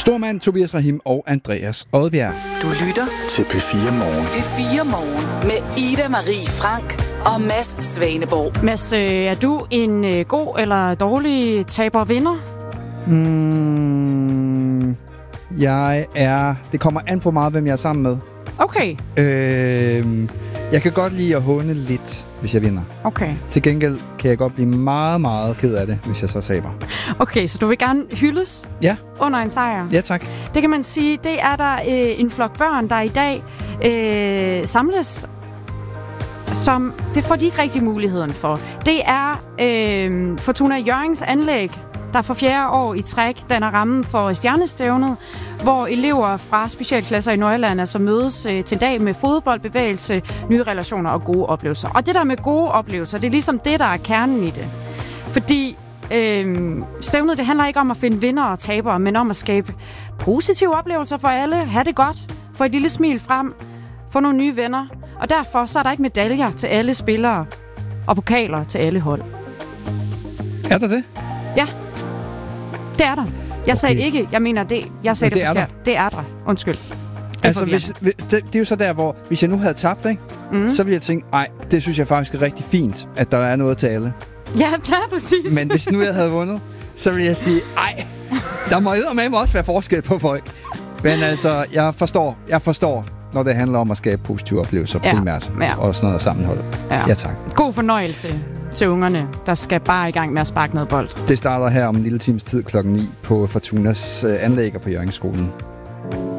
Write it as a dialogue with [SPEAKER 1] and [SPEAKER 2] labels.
[SPEAKER 1] Stormand, Tobias Rahim og Andreas Odbjerg.
[SPEAKER 2] Du lytter
[SPEAKER 3] til P4 Morgen.
[SPEAKER 2] P4 Morgen med Ida Marie Frank og Mads Svaneborg.
[SPEAKER 4] Mads, er du en god eller dårlig taber-vinder?
[SPEAKER 1] Det kommer an på meget, hvem jeg er sammen med.
[SPEAKER 4] Okay.
[SPEAKER 1] Jeg kan godt lide at håne lidt, hvis jeg vinder.
[SPEAKER 4] Okay.
[SPEAKER 1] Til gengæld kan jeg godt blive meget, meget ked af det, hvis jeg så taber.
[SPEAKER 4] Okay, så du vil gerne hyldes under en sejr?
[SPEAKER 1] Ja, tak.
[SPEAKER 4] Det kan man sige, det er der en flok børn, der i dag samles, som det får de ikke rigtig muligheden for. Det er Fortuna Hjørrings anlæg, der for 4. år i træk danner rammen for stjernestævnet, hvor elever fra specialklasser i Nordjylland altså mødes til en dag med fodbold, bevægelse, nye relationer og gode oplevelser. Og det der med gode oplevelser, det er ligesom det, der er kernen i det. Fordi stævnet, det handler ikke om at finde vinder og tabere, men om at skabe positive oplevelser for alle, have det godt, få et lille smil frem, få nogle nye venner. Og derfor så er der ikke medaljer til alle spillere og pokaler til alle hold.
[SPEAKER 1] Er der det?
[SPEAKER 4] Ja. Det er der. Jeg sagde ikke, jeg mener det. Jeg sagde det forkert. Det er der. Undskyld.
[SPEAKER 1] Altså, det er jo så der, hvor hvis jeg nu havde tabt, ikke? Så ville jeg tænke, nej, det synes jeg faktisk er rigtig fint, at der er noget til alle.
[SPEAKER 4] Ja, præcis.
[SPEAKER 1] Men hvis nu jeg havde vundet, så ville jeg sige, ej, der må eddermame også være forskel på folk. Men altså, jeg forstår, når det handler om at skabe positive oplevelser primært. Ja. Og sådan noget sammenhold. Ja, tak.
[SPEAKER 4] God fornøjelse til ungerne, der skal bare i gang med at sparke noget bold.
[SPEAKER 1] Det starter her om en lille times tid 9:00 på Fortunas anlægger på Hjørringskolen.